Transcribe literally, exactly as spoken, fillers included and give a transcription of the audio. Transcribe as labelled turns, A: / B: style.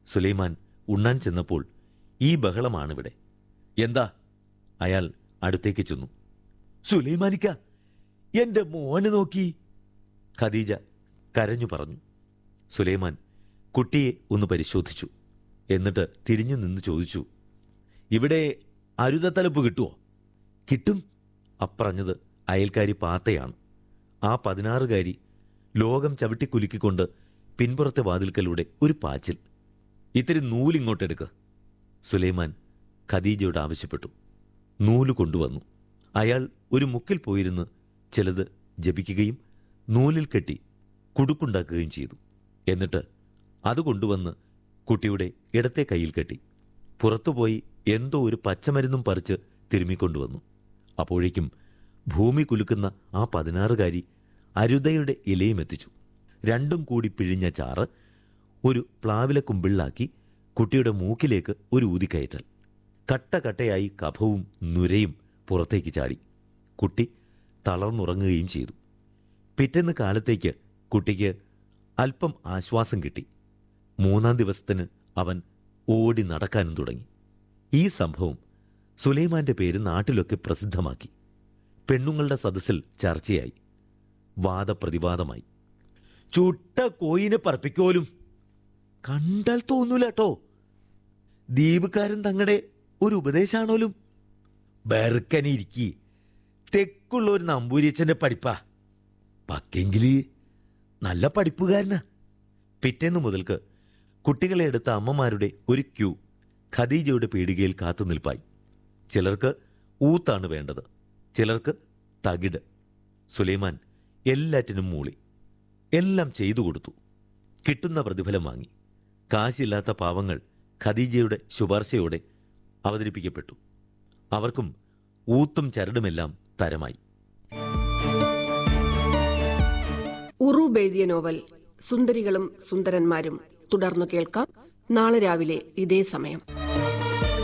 A: സുലൈമാൻ ഉണ്ണാൻ ചെന്നപ്പോൾ ഈ ബഹളമാണിവിടെ. എന്താ? അയാൾ അടുത്തേക്ക് ചെന്നു. സുലൈമാനിക്ക, എന്റെ മോനെ നോക്കി, ഖദീജ കരഞ്ഞു പറഞ്ഞു. സുലൈമാൻ കുട്ടിയെ ഒന്ന് പരിശോധിച്ചു. എന്നിട്ട് തിരിഞ്ഞു നിന്ന് ചോദിച്ചു, ഇവിടെ അരുതത്തലപ്പ് കിട്ടുമോ? കിട്ടും, അപ്പറഞ്ഞത് അയൽക്കാരി പാത്തയാണ്. ആ പതിനാറുകാരി ലോകം ചവിട്ടിക്കുലുക്കിക്കൊണ്ട് പിൻപുറത്തെ വാതിൽക്കലൂടെ ഒരു പാച്ചിൽ. ഇത്തിരി നൂലിങ്ങോട്ടെടുക്ക്, സുലൈമാൻ ഖദീജയോട് ആവശ്യപ്പെട്ടു. നൂല് കൊണ്ടുവന്നു. അയാൾ ഒരു മുക്കിൽ പോയിരുന്ന് ചിലത് ജപിക്കുകയും നൂലിൽ കെട്ടി കുടുക്കുണ്ടാക്കുകയും ചെയ്തു. എന്നിട്ട് അത് കൊണ്ടുവന്ന് കുട്ടിയുടെ ഇടത്തെ കയ്യിൽ കെട്ടി പുറത്തുപോയി എന്തോ ഒരു പച്ചമരുന്നും പറിച്ച് തിരുമ്മിക്കൊണ്ടുവന്നു. അപ്പോഴേക്കും ഭൂമി കുലുക്കുന്ന ആ പതിനാറുകാരി അരുതയുടെ ഇലയും എത്തിച്ചു. രണ്ടും കൂടി പിഴിഞ്ഞ ചാറ് ഒരു പ്ലാവിലെ കുമ്പിളിലാക്കി കുട്ടിയുടെ മൂക്കിലേക്ക് ഒരു ഊതിക്കയറ്റൽ. കട്ട കട്ടയായി കഫവും നുരയും പുറത്തേക്ക് ചാടി. കുട്ടി തളർന്നുറങ്ങുകയും ചെയ്തു. പിറ്റേന്ന് കാലത്തേക്ക് കുട്ടിക്ക് അല്പം ആശ്വാസം കിട്ടി. മൂന്നാം ദിവസത്തിന് അവൻ ഓടി നടക്കാനും തുടങ്ങി. ഈ സംഭവം സുലൈമാന്റെ പേര് നാട്ടിലൊക്കെ പ്രസിദ്ധമാക്കി. പെണ്ണുങ്ങളുടെ സദസ്സിൽ ചർച്ചയായി. വാദപ്രതിവാദമായി. ചുട്ട കോയിനെ പറപ്പിക്കോലും കണ്ടാൽ തോന്നൂല കേട്ടോ. ദ്വീപുകാരൻ തങ്ങളുടെ ഒരു ഉപദേശാണോലും. ബെർക്കനിരിക്കി തെക്കുള്ള ഒരു നമ്പൂരിച്ചന്റെ പഠിപ്പാ. പക്കെങ്കില് നല്ല പഠിപ്പുകാരനാ. പിറ്റേന്ന് മുതൽക്ക് കുട്ടികളെ എടുത്ത അമ്മമാരുടെ ഒരു ക്യൂ ഖദീജയുടെ പീടികയിൽ കാത്തു നിൽപ്പായി. ചിലർക്ക് ഊത്താണ് വേണ്ടത്, ചിലർക്ക് തകിട്. സുലൈമാൻ എല്ലാറ്റിനും മൂളി. എല്ലാം ചെയ്തു കൊടുത്തു. കിട്ടുന്ന പ്രതിഫലം വാങ്ങി. കാശില്ലാത്ത പാവങ്ങൾ ഖദീജയുടെ ശുപാർശയോടെ അവതരിപ്പിക്കപ്പെട്ടു. അവർക്കും ഊത്തും ചരടുമെല്ലാം തരമായി.
B: ഉറൂബ് എഴുതിയ നോവൽ സുന്ദരികളും സുന്ദരന്മാരും തുടർന്നു കേൾക്കാം നാളെ രാവിലെ ഇതേ സമയം.